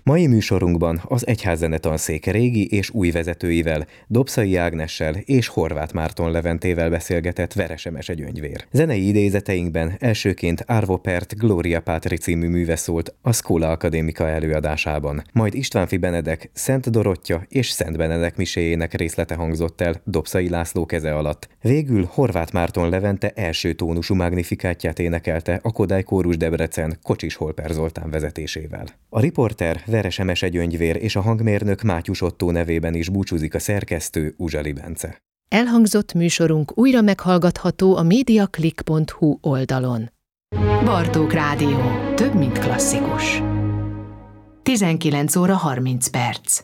Mai műsorunkban az Egyházzene Tanszék régi és új vezetőivel, Dobszai Ágnessel és Horváth Márton Leventével beszélgetett Verese Mesegyöngyvér. Zenei idézeteinkben elsőként Arvo Pärt Gloria Patri című műve szólt a Schola Akadémika előadásában, majd Istvánffy Benedek Szent Dorottya és Szent Benedek miséjének részlete hangzott el Dobszai László keze alatt. Végül Horváth Márton Levente első tónusú magnifikátját énekelte a Kodály Kórus Debrecen Kocsis Holper Zoltán vezetésével. A riporter Verese Mesegyöngyvér és a hangmérnök Mátyus Ottó nevében is búcsúzik a szerkesztő Uzsali Bence. Elhangzott műsorunk újra meghallgatható a mediaclick.hu oldalon. Bartók Rádió. Több, mint klasszikus. 19 óra 30 perc.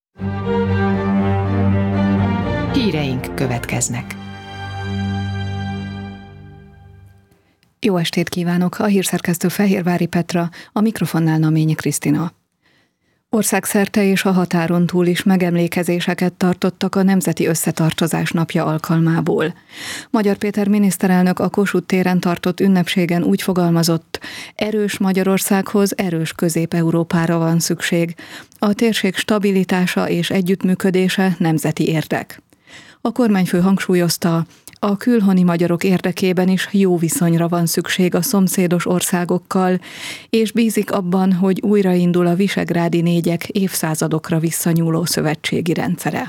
Híreink következnek. Jó estét kívánok! A hírszerkesztő Fehérvári Petra, a mikrofonnál Naményi Krisztina. Országszerte és a határon túl is megemlékezéseket tartottak a Nemzeti Összetartozás napja alkalmából. Magyar Péter miniszterelnök a Kossuth téren tartott ünnepségen úgy fogalmazott: erős Magyarországhoz erős Közép-Európára van szükség. A térség stabilitása és együttműködése nemzeti érdek. A kormányfő hangsúlyozta, a külhoni magyarok érdekében is jó viszonyra van szükség a szomszédos országokkal, és bízik abban, hogy újraindul a visegrádi négyek évszázadokra visszanyúló szövetségi rendszere.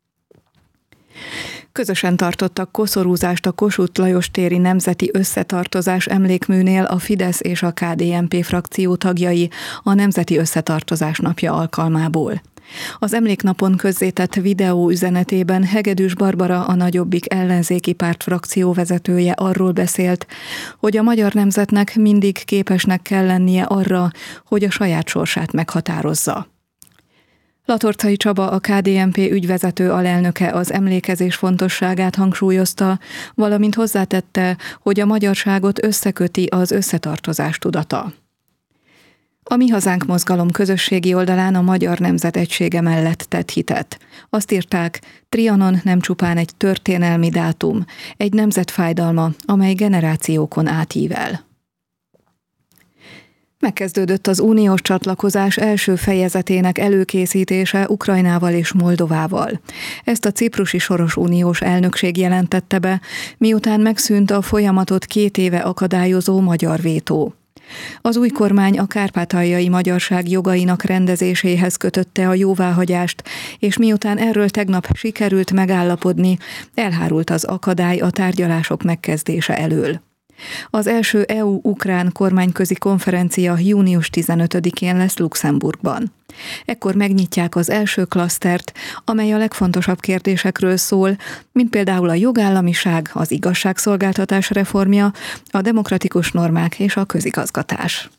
Közösen tartottak koszorúzást a Kossuth Lajos téri Nemzeti Összetartozás emlékműnél a Fidesz és a KDNP frakció tagjai a Nemzeti Összetartozás napja alkalmából. Az emléknapon közzétett videó üzenetében Hegedűs Barbara, a Nagyobbik ellenzéki párt frakcióvezetője arról beszélt, hogy a magyar nemzetnek mindig képesnek kell lennie arra, hogy a saját sorsát meghatározza. Latorcai Csaba, a KDNP ügyvezető alelnöke az emlékezés fontosságát hangsúlyozta, valamint hozzátette, hogy a magyarságot összeköti az összetartozás tudata. A Mi Hazánk mozgalom közösségi oldalán a magyar nemzet egysége mellett tett hitet. Azt írták, Trianon nem csupán egy történelmi dátum, egy nemzet fájdalma, amely generációkon átível. Megkezdődött az uniós csatlakozás első fejezetének előkészítése Ukrajnával és Moldovával. Ezt a ciprusi soros uniós elnökség jelentette be, miután megszűnt a folyamatot 2 éve akadályozó magyar vétó. Az új kormány a kárpátaljai magyarság jogainak rendezéséhez kötötte a jóváhagyást, és miután erről tegnap sikerült megállapodni, elhárult az akadály a tárgyalások megkezdése elől. Az első EU-ukrán kormányközi konferencia június 15-én lesz Luxemburgban. Ekkor megnyitják az első klasztert, amely a legfontosabb kérdésekről szól, mint például a jogállamiság, az igazságszolgáltatás reformja, a demokratikus normák és a közigazgatás.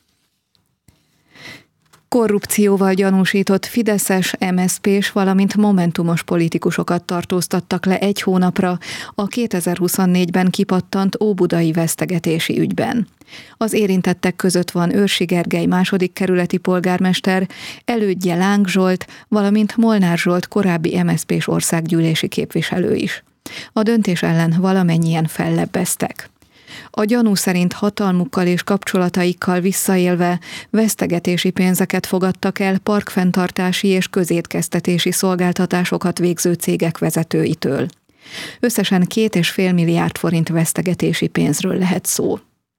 Korrupcióval gyanúsított fideszes, MSZP-s, valamint momentumos politikusokat tartóztattak le 1 hónapra a 2024-ben kipattant óbudai vesztegetési ügyben. Az érintettek között van Őrsi Gergely második kerületi polgármester, elődje Láng Zsolt, valamint Molnár Zsolt korábbi MSZP-s országgyűlési képviselő is. A döntés ellen valamennyien fellebbeztek. A gyanú szerint hatalmukkal és kapcsolataikkal visszaélve vesztegetési pénzeket fogadtak el parkfenntartási és közétkeztetési szolgáltatásokat végző cégek vezetőitől. Összesen 2,5 milliárd forint vesztegetési pénzről lehet szó.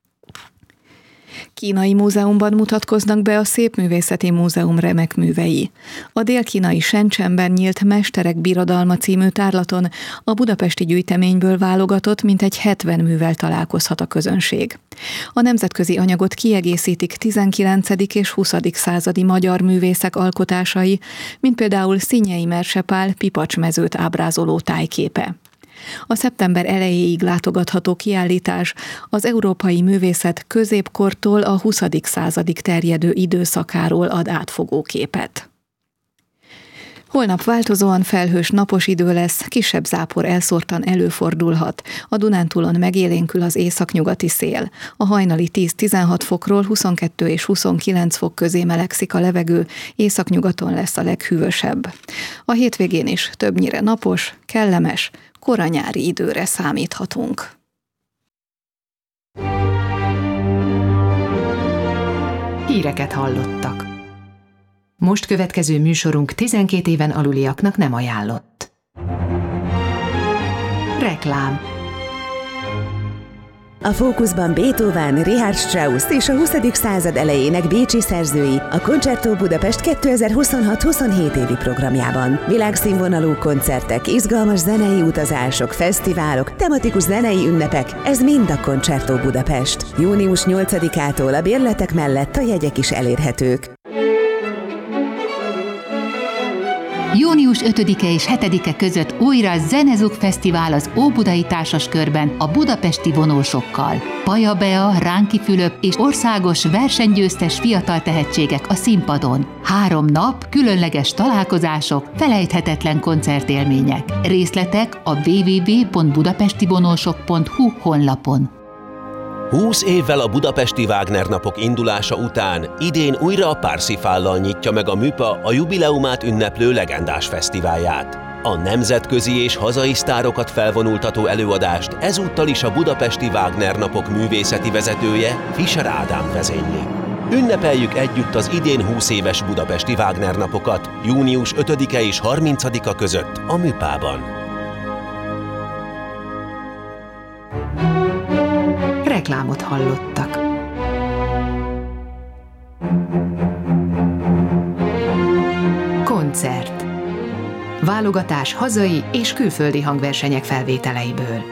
Kínai múzeumban mutatkoznak be a Szépművészeti Múzeum remek művei. A dél-kínai Shenzhenben nyílt Mesterek Birodalma című tárlaton a budapesti gyűjteményből válogatott mintegy 70 művel találkozhat a közönség. A nemzetközi anyagot kiegészítik 19. és 20. századi magyar művészek alkotásai, mint például Szinyei Merse Pál pipacsmezőt ábrázoló tájképe. A szeptember elejéig látogatható kiállítás az európai művészet középkortól a 20. századig terjedő időszakáról ad átfogó képet. Holnap változóan felhős napos idő lesz, kisebb zápor elszórtan előfordulhat. A Dunántúlon megélénkül az északnyugati szél. A hajnali 10-16 fokról 22 és 29 fok közé melegszik a levegő, északnyugaton lesz a leghűvösebb. A hétvégén is többnyire napos, kellemes, koranyári időre számíthatunk. Híreket hallottak. Most következő műsorunk 12 éven aluliaknak nem ajánlott. Reklám. A fókuszban Beethoven, Richard Strauss és a 20. század elejének bécsi szerzői a Concerto Budapest 2026-27 évi programjában. Világszínvonalú koncertek, izgalmas zenei utazások, fesztiválok, tematikus zenei ünnepek, ez mind a Concerto Budapest. Június 8-ától a bérletek mellett a jegyek is elérhetők. Június 5-e és 7-e között újra Zenezug Fesztivál az Óbudai Társaskörben a budapesti vonósokkal. Paja Bea, Ránki Fülöp és országos versenygyőztes fiatal tehetségek a színpadon. 3 nap, különleges találkozások, felejthetetlen koncertélmények. Részletek a www.budapestivonósok.hu honlapon. 20 évvel a budapesti Wagner napok indulása után idén újra a Parsifállal nyitja meg a MÜPA a jubileumát ünneplő legendás fesztiválját. A nemzetközi és hazai sztárokat felvonultató előadást ezúttal is a budapesti Wagner napok művészeti vezetője, Fischer Ádám vezényli. Ünnepeljük együtt az idén 20 éves budapesti Wagner napokat, június 5-e és 30-a között a MÜPA-ban. Reklámot hallottak. Koncert. Válogatás hazai és külföldi hangversenyek felvételeiből.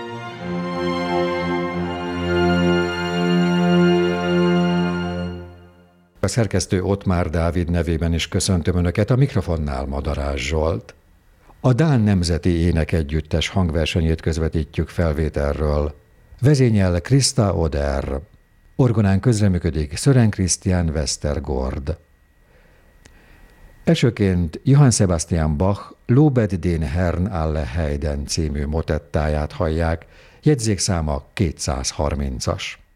A szerkesztő Ottmár Dávid nevében is köszöntöm Önöket, a mikrofonnál Madarás Zsolt. A Dán Nemzeti Énekegyüttes hangversenyét közvetítjük felvételről. Vezényel Krista Oder. Orgonán közreműködik Sören Christian Westergaard. Elsőként Johann Sebastian Bach Lobet den Herrn alle Heiden című motettáját hallják, jegyzékszáma 230-as.